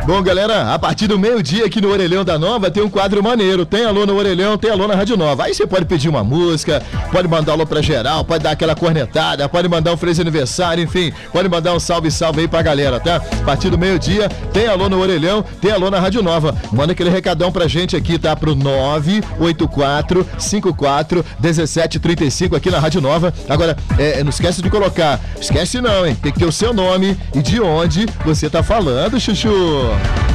Bom, galera, a partir do meio-dia aqui no Orelhão da Nova tem um quadro maneiro. Tem alô no Orelhão, tem alô na Rádio Nova. Aí você pode pedir uma música, pode mandar alô pra geral, pode dar aquela cornetada, pode mandar um feliz aniversário, enfim, pode mandar um salve aí pra galera, tá? A partir do meio-dia tem alô no Orelhão, tem alô na Rádio Nova. Manda aquele recadão pra gente aqui, tá? Pro 984541735 aqui na Rádio Nova. Agora, não esquece de colocar, esquece não, hein? Tem que ter o seu nome e de onde você tá falando, Chuchu.